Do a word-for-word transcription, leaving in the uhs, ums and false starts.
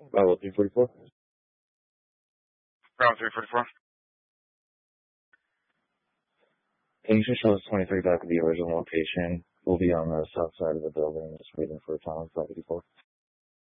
Bravo three forty-four. Bravo three forty-four. Can you just show us twenty-three back at the original location? We'll be on the south side of the building, just waiting for Tom five eighty-four.